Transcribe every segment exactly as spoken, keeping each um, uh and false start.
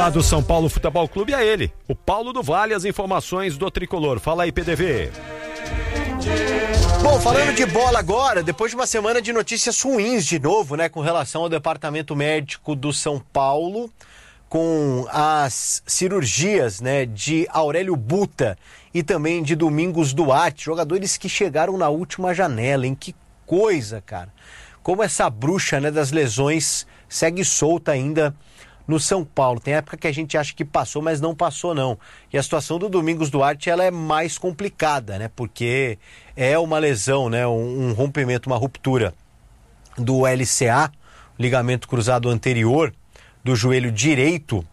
Do São Paulo Futebol Clube é ele, o Paulo do Vale, as informações do Tricolor. Fala aí, P D V. Bom, falando de bola agora, depois de uma semana de notícias ruins de novo, né, com relação ao departamento médico do São Paulo, com as cirurgias, né, de Aurélio Buta e também de Domingos Duarte, jogadores que chegaram na última janela, hein? Que coisa, cara. Como essa bruxa, né, das lesões segue solta ainda no São Paulo. Tem época que a gente acha que passou, mas não passou não. E a situação do Domingos Duarte, ela é mais complicada, né? Porque é uma lesão, né? Um, um rompimento, uma ruptura do L C A, ligamento cruzado anterior do joelho direito,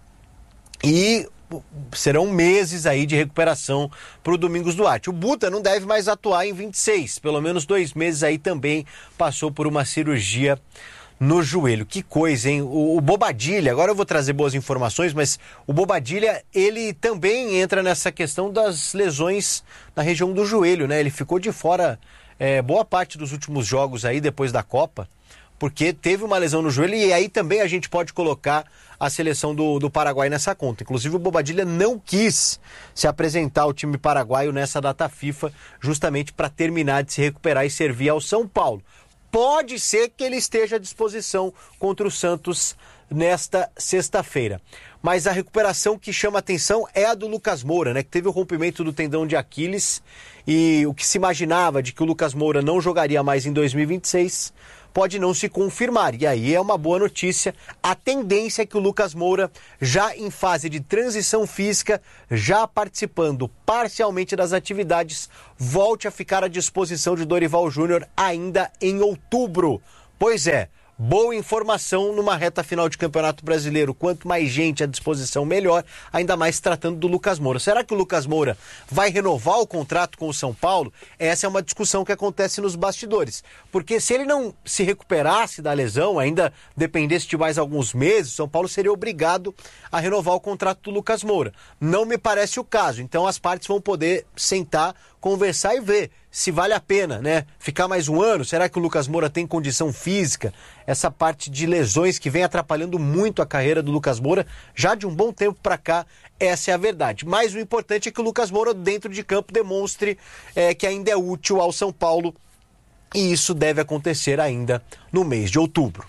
e serão meses aí de recuperação para o Domingos Duarte. O Buta não deve mais atuar em vinte e seis, pelo menos dois meses aí também passou por uma cirurgia no joelho. Que coisa, hein? O, o Bobadilha, agora eu vou trazer boas informações, mas o Bobadilha, ele também entra nessa questão das lesões na região do joelho, né? Ele ficou de fora é, boa parte dos últimos jogos aí, depois da Copa, porque teve uma lesão no joelho, e aí também a gente pode colocar a seleção do, do Paraguai nessa conta. Inclusive o Bobadilha não quis se apresentar ao time paraguaio nessa data FIFA, justamente para terminar de se recuperar e servir ao São Paulo. Pode ser que ele esteja à disposição contra o Santos nesta sexta-feira. Mas a recuperação que chama atenção é a do Lucas Moura, né? Que teve o rompimento do tendão de Aquiles, e o que se imaginava de que o Lucas Moura não jogaria mais em dois mil e vinte e seis pode não se confirmar. E aí é uma boa notícia. A tendência é que o Lucas Moura, já em fase de transição física, já participando parcialmente das atividades, volte a ficar à disposição de Dorival Júnior ainda em outubro. Pois é, boa informação numa reta final de Campeonato Brasileiro. Quanto mais gente à disposição, melhor, ainda mais tratando do Lucas Moura. Será que o Lucas Moura vai renovar o contrato com o São Paulo? Essa é uma discussão que acontece nos bastidores. Porque se ele não se recuperasse da lesão, ainda dependesse de mais alguns meses, o São Paulo seria obrigado a renovar o contrato do Lucas Moura. Não me parece o caso. Então as partes vão poder sentar, conversar e ver se vale a pena, né? Ficar mais um ano. Será que o Lucas Moura tem condição física? Essa parte de lesões que vem atrapalhando muito a carreira do Lucas Moura já de um bom tempo para cá, essa é a verdade. Mas o importante é que o Lucas Moura dentro de campo demonstre é, que ainda é útil ao São Paulo, e isso deve acontecer ainda no mês de outubro.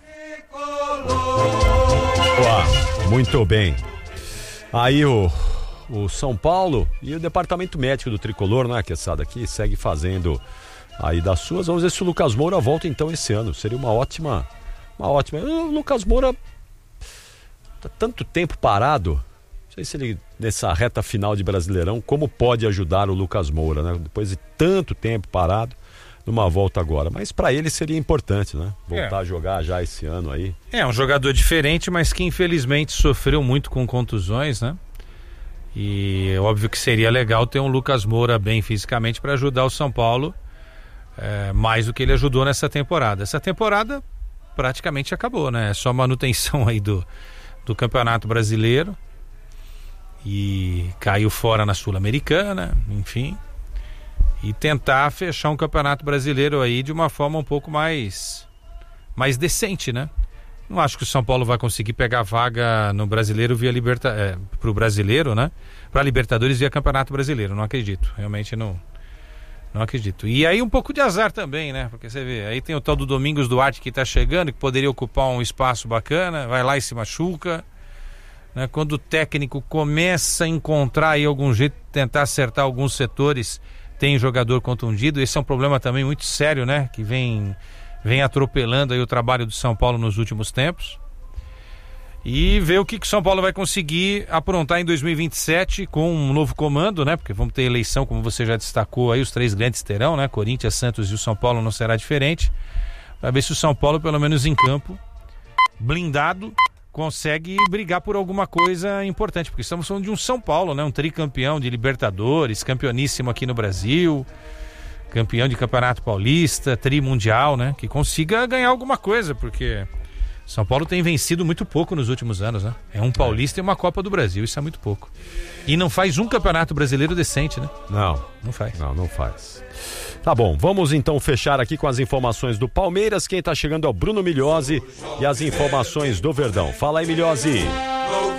Uau, muito bem. Aí o O São Paulo e o departamento médico do Tricolor, né, que essa daqui segue fazendo aí das suas. Vamos ver se o Lucas Moura volta então esse ano. Seria uma ótima, uma ótima. O Lucas Moura tá tanto tempo parado. Não sei se ele, nessa reta final de Brasileirão, como pode ajudar o Lucas Moura, né? Depois de tanto tempo parado, numa volta agora. Mas para ele seria importante, né? Voltar é. a jogar já esse ano aí. É, um jogador diferente, mas que infelizmente sofreu muito com contusões, né? E é óbvio que seria legal ter um Lucas Moura bem fisicamente para ajudar o São Paulo é, mais do que ele ajudou nessa temporada. Essa temporada praticamente acabou, né? É só manutenção aí do, do Campeonato Brasileiro, e caiu fora na Sul-Americana, enfim, e tentar fechar um Campeonato Brasileiro aí de uma forma um pouco mais mais decente, né? Não acho que o São Paulo vai conseguir pegar vaga no Brasileiro via Liberta... É, pro Brasileiro, né? Pra Libertadores via Campeonato Brasileiro, não acredito. Realmente não, não acredito. E aí um pouco de azar também, né? Porque você vê, aí tem o tal do Domingos Duarte que tá chegando, que poderia ocupar um espaço bacana, vai lá e se machuca, né? Quando o técnico começa a encontrar aí algum jeito de tentar acertar alguns setores, tem jogador contundido. Esse é um problema também muito sério, né? Que vem... vem atropelando aí o trabalho do São Paulo nos últimos tempos. E ver o que o São Paulo vai conseguir aprontar em dois mil e vinte e sete com um novo comando, né? Porque vamos ter eleição, como você já destacou aí, os três grandes terão, né? Corinthians, Santos e o São Paulo não será diferente. Para ver se o São Paulo, pelo menos em campo, blindado, consegue brigar por alguma coisa importante. Porque estamos falando de um São Paulo, né? Um tricampeão de Libertadores, campeoníssimo aqui no Brasil, campeão de Campeonato Paulista, trimundial, né? Que consiga ganhar alguma coisa, porque São Paulo tem vencido muito pouco nos últimos anos, né? É um Paulista e uma Copa do Brasil, isso é muito pouco. E não faz um Campeonato Brasileiro decente, né? Não. Não faz. Não, não faz. Tá bom, vamos então fechar aqui com as informações do Palmeiras. Quem tá chegando é o Bruno Milhozzi e as informações do Verdão. Fala aí, Milhozzi.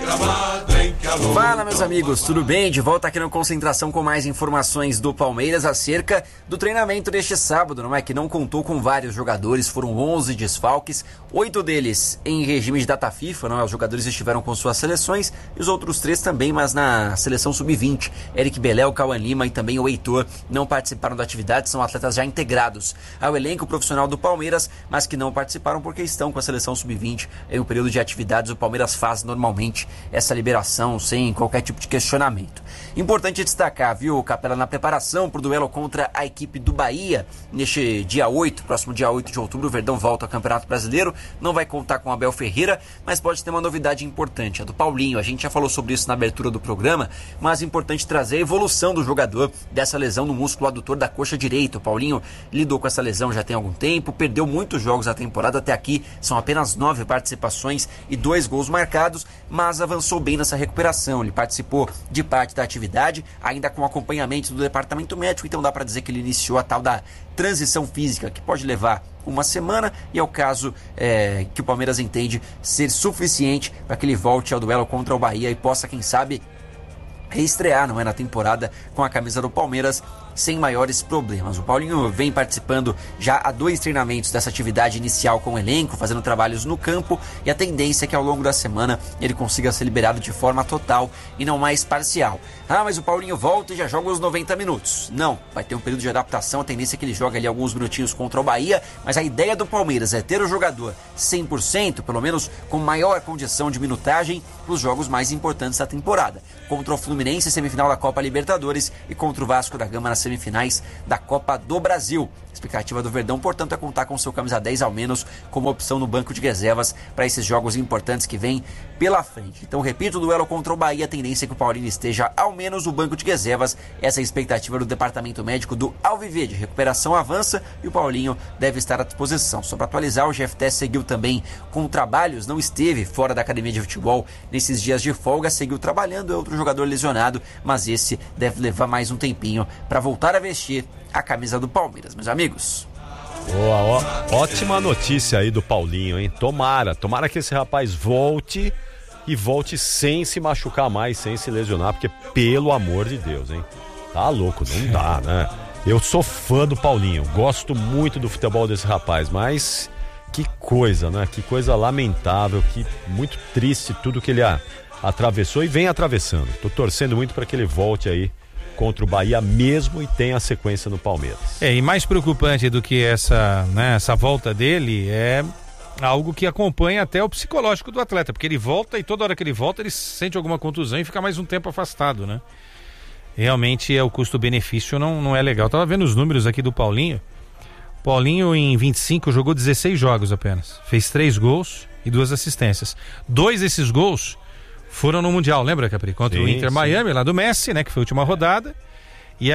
Fala, meus amigos, tudo bem? De volta aqui no Concentração com mais informações do Palmeiras acerca do treinamento deste sábado, não é? Que não contou com vários jogadores, foram onze desfalques, oito deles em regime de data FIFA, não é? Os jogadores estiveram com suas seleções e os outros três também, mas na seleção sub vinte. Eric Beléu, Cauã Lima e também o Heitor não participaram da atividade, são atletas já integrados ao elenco profissional do Palmeiras, mas que não participaram porque estão com a seleção sub vinte em um período de atividades. O Palmeiras faz normalmente essa liberação sem qualquer tipo de questionamento. Importante destacar, viu, Capela, na preparação para o duelo contra a equipe do Bahia, neste dia oito, próximo dia oito de outubro, o Verdão volta ao Campeonato Brasileiro, não vai contar com Abel Ferreira, mas pode ter uma novidade importante, a do Paulinho. A gente já falou sobre isso na abertura do programa, mas é importante trazer a evolução do jogador dessa lesão no músculo adutor da coxa direita. O Paulinho lidou com essa lesão já tem algum tempo, perdeu muitos jogos na temporada, até aqui são apenas nove participações e dois gols marcados, mas avançou bem nessa recuperação. Ele participou de parte da atividade, ainda com acompanhamento do departamento médico, então dá para dizer que ele iniciou a tal da transição física, que pode levar uma semana, e é o caso é, que o Palmeiras entende ser suficiente para que ele volte ao duelo contra o Bahia e possa, quem sabe, reestrear, não é, na temporada com a camisa do Palmeiras sem maiores problemas. O Paulinho vem participando já há dois treinamentos dessa atividade inicial com o elenco, fazendo trabalhos no campo, e a tendência é que ao longo da semana ele consiga ser liberado de forma total e não mais parcial. Ah, mas o Paulinho volta e já joga os noventa minutos. Não, vai ter um período de adaptação, a tendência é que ele jogue ali alguns minutinhos contra o Bahia, mas a ideia do Palmeiras é ter o jogador cem por cento, pelo menos com maior condição de minutagem, para os jogos mais importantes da temporada. Contra o Fluminense, semifinal da Copa Libertadores, e contra o Vasco da Gama nas semifinais da Copa do Brasil. A expectativa do Verdão, portanto, é contar com seu camisa dez ao menos como opção no banco de reservas para esses jogos importantes que vêm pela frente. Então, repito, o duelo contra o Bahia, a tendência é que o Paulinho esteja ao menos no banco de reservas. Essa é a expectativa do departamento médico do Alviverde. Recuperação avança e o Paulinho deve estar à disposição. Só para atualizar, o G F T seguiu também com trabalhos, não esteve fora da academia de futebol nesses dias de folga, seguiu trabalhando, é outro jogador lesionado, mas esse deve levar mais um tempinho para voltar a vestir a camisa do Palmeiras, meus amigos. Boa, ó, ótima notícia aí do Paulinho, hein? Tomara, tomara que esse rapaz volte e volte sem se machucar mais, sem se lesionar, porque pelo amor de Deus, hein? Tá louco, não dá, né? Eu sou fã do Paulinho, gosto muito do futebol desse rapaz, mas que coisa, né? Que coisa lamentável, que muito triste tudo que ele a, atravessou e vem atravessando. Tô torcendo muito para que ele volte aí contra o Bahia mesmo e tenha a sequência no Palmeiras. É, e mais preocupante do que essa, né, essa volta dele é algo que acompanha até o psicológico do atleta, porque ele volta e toda hora que ele volta ele sente alguma contusão e fica mais um tempo afastado, né? Realmente é o custo-benefício não, não é legal. Eu tava vendo os números aqui do Paulinho. Paulinho em vinte e cinco jogou dezesseis jogos apenas, fez três gols e duas assistências. Dois desses gols foram no Mundial, lembra, Capri? Contra sim, o Inter sim. Miami, lá do Messi, né? Que foi a última rodada. E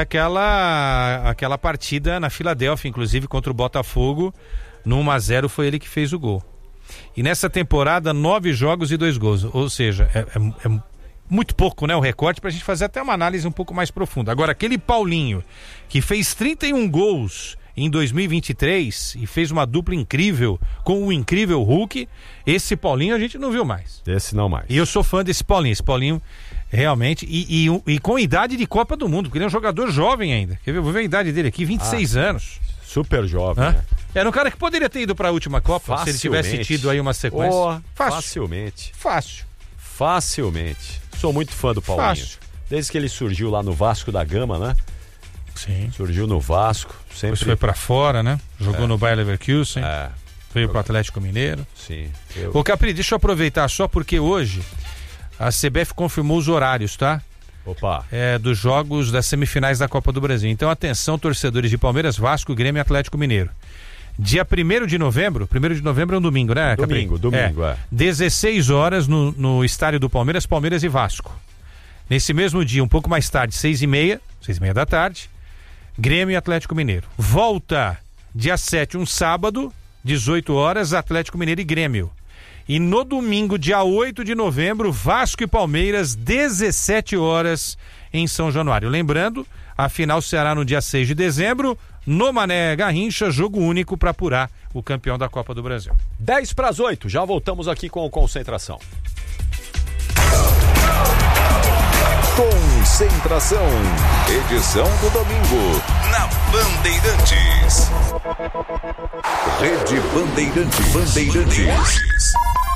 aquela, aquela partida na Filadélfia, inclusive, contra o Botafogo, no um a zero, foi ele que fez o gol. E nessa temporada, nove jogos e dois gols. Ou seja, é, é, é muito pouco, né? O recorte pra gente fazer até uma análise um pouco mais profunda. Agora, aquele Paulinho, que fez trinta e um gols em dois mil e vinte e três e fez uma dupla incrível com o incrível Hulk, esse Paulinho a gente não viu mais. Esse não mais. E eu sou fã desse Paulinho, esse Paulinho realmente, e, e, e com idade de Copa do Mundo, porque ele é um jogador jovem ainda. Quer ver? Vou ver a idade dele aqui, vinte e seis ah, anos. Super jovem, né? Era um cara que poderia ter ido para a última Copa, facilmente. Se ele tivesse tido aí uma sequência. Oh, Fácil. Facilmente. Fácil. Facilmente. Sou muito fã do Paulinho. Fácil. Desde que ele surgiu lá no Vasco da Gama, né? Sim. Surgiu no Vasco. Sempre... Depois foi pra fora, né? Jogou é. no Bayer Leverkusen. É. Veio pro Atlético Mineiro. Sim. Eu... Ô Capri, deixa eu aproveitar só porque hoje a C B F confirmou os horários, tá? Opa. É, dos jogos das semifinais da Copa do Brasil. Então atenção, torcedores de Palmeiras, Vasco, Grêmio e Atlético Mineiro. Dia primeiro de novembro, primeiro de novembro é um domingo, né, Capri? Domingo, domingo, é. é. dezesseis horas no, no estádio do Palmeiras, Palmeiras e Vasco. Nesse mesmo dia, um pouco mais tarde, seis e meia, seis e meia da tarde, Grêmio e Atlético Mineiro. Volta dia sete, um sábado, dezoito horas, Atlético Mineiro e Grêmio. E no domingo, dia oito de novembro, Vasco e Palmeiras, dezessete horas em São Januário. Lembrando, a final será no dia seis de dezembro, no Mané Garrincha, jogo único para apurar o campeão da Copa do Brasil. dez para as oito, já voltamos aqui com o Concentração. Concentração, edição do domingo, na Bandeirantes. Rede Bandeirantes. Bandeirantes.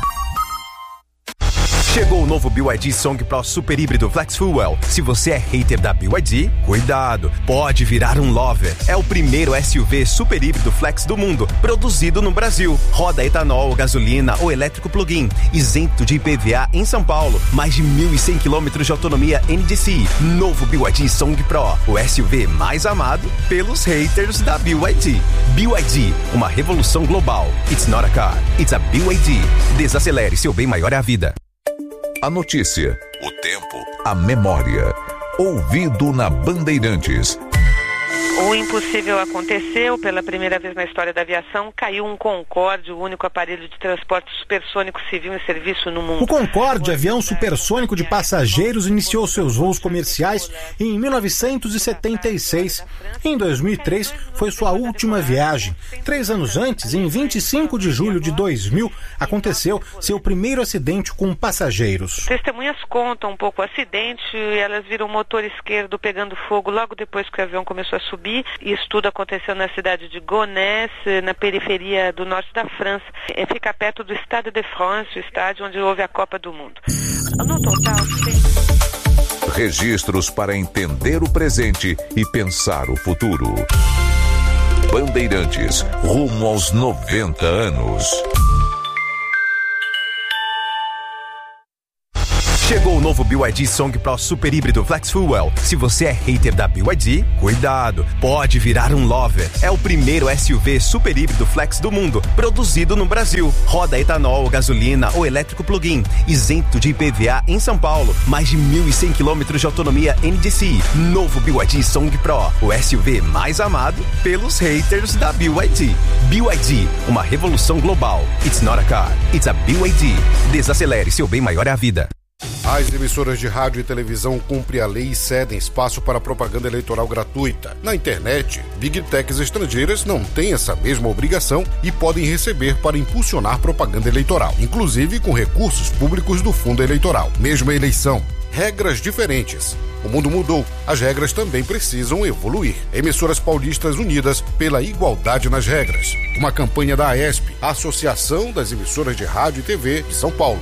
Chegou o novo B Y D Song Pro Super Híbrido Flex Fuel. Se você é hater da B Y D, cuidado, pode virar um lover. É o primeiro S U V super híbrido flex do mundo, produzido no Brasil. Roda etanol, gasolina ou elétrico plug-in, isento de I P V A em São Paulo. Mais de mil e cem quilômetros de autonomia N D C I. Novo B Y D Song Pro, o S U V mais amado pelos haters da B Y D. B Y D, uma revolução global. It's not a car, it's a B Y D. Desacelere, seu bem maior é a vida. A notícia, o tempo, a memória. Ouvido na Bandeirantes. O impossível aconteceu. Pela primeira vez na história da aviação, caiu um Concorde, o único aparelho de transporte supersônico civil em serviço no mundo. O Concorde, avião supersônico de passageiros, iniciou seus voos comerciais em mil novecentos e setenta e seis. Em dois mil e três, foi sua última viagem. Três anos antes, em vinte e cinco de julho de dois mil, aconteceu seu primeiro acidente com passageiros. Testemunhas contam um pouco o acidente. Elas viram o motor esquerdo pegando fogo logo depois que o avião começou a subir. Isso tudo aconteceu na cidade de Gonesse, na periferia do norte da França. Fica perto do Stade de France, o estádio onde houve a Copa do Mundo. No total, tem... Registros para entender o presente e pensar o futuro. Bandeirantes, rumo aos noventa anos. Chegou o novo B Y D Song Pro Super Híbrido Flex Fuel. Se você é hater da B Y D, cuidado, pode virar um lover. É o primeiro S U V super híbrido flex do mundo, produzido no Brasil. Roda etanol, gasolina ou elétrico plug-in, isento de I P V A em São Paulo. Mais de mil e cem quilômetros de autonomia N D C I. Novo B Y D Song Pro, o S U V mais amado pelos haters da B Y D. B Y D, uma revolução global. It's not a car, it's a B Y D. Desacelere, seu bem maior é a vida. As emissoras de rádio e televisão cumprem a lei e cedem espaço para propaganda eleitoral gratuita. Na internet, Big Techs estrangeiras não têm essa mesma obrigação e podem receber para impulsionar propaganda eleitoral, inclusive com recursos públicos do fundo eleitoral. Mesma eleição, regras diferentes. O mundo mudou, as regras também precisam evoluir. Emissoras paulistas unidas pela igualdade nas regras. Uma campanha da A E S P, a Associação das Emissoras de Rádio e T V de São Paulo.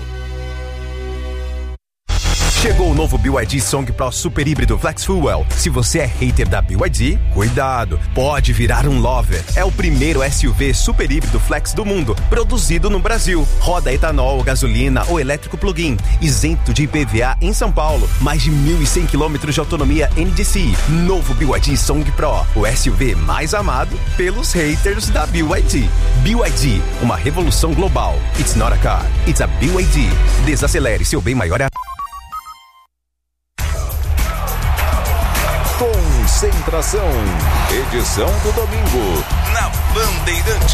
Chegou o novo B Y D Song Pro Super Híbrido Flex Fuel. Se você é hater da B Y D, cuidado, pode virar um lover. É o primeiro S U V super híbrido flex do mundo, produzido no Brasil. Roda etanol, gasolina ou elétrico plug-in, isento de I P V A em São Paulo. Mais de mil e cem quilômetros de autonomia N D C I. Novo B Y D Song Pro, o S U V mais amado pelos haters da B Y D. B Y D, uma revolução global. It's not a car, it's a B Y D. Desacelere, seu bem maior é a... Concentração, edição do domingo, na Bandeirantes.